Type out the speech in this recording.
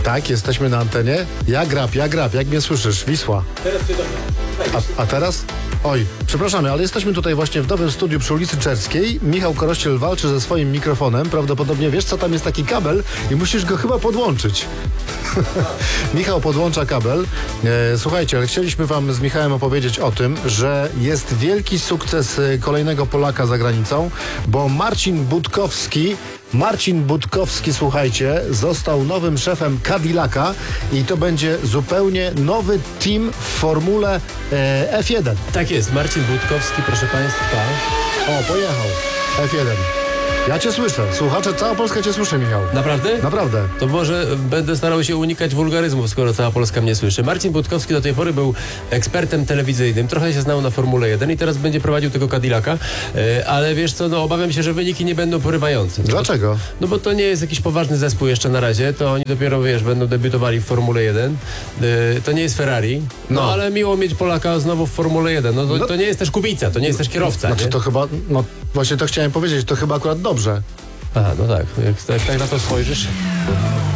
Tak, jesteśmy na antenie. Ja grab, jak mnie słyszysz? Wisła. A teraz? Oj, przepraszamy, ale jesteśmy tutaj właśnie w nowym studiu przy ulicy Czerskiej. Michał Korościel walczy ze swoim mikrofonem. Prawdopodobnie wiesz, co tam jest taki kabel i musisz go chyba podłączyć. Michał podłącza kabel. Słuchajcie, ale chcieliśmy wam z Michałem opowiedzieć o tym, że jest wielki sukces kolejnego Polaka za granicą, bo Marcin Budkowski, słuchajcie, został nowym szefem Cadillaca i to będzie zupełnie nowy team w formule F1. Tak jest, Marcin Budkowski, proszę Państwa. O, pojechał. F1. Ja cię słyszę. Słuchacze, cała Polska cię słyszy, Michał. Naprawdę? Naprawdę. To może będę starał się unikać wulgaryzmów, skoro cała Polska mnie słyszy. Marcin Budkowski do tej pory był ekspertem telewizyjnym, trochę się znał na Formule 1 i teraz będzie prowadził tego Cadillaca, ale wiesz co, no obawiam się, że wyniki nie będą porywające. Dlaczego? No bo to nie jest jakiś poważny zespół jeszcze na razie, to oni dopiero, wiesz, będą debiutowali w Formule 1. To nie jest Ferrari, no ale miło mieć Polaka znowu w Formule 1. To nie jest też Kubica, to nie jest też kierowca. Znaczy nie? to chyba, no właśnie to chciałem powiedzieć, to chyba akurat dobrze. A, no tak, jak tak na to spojrzysz.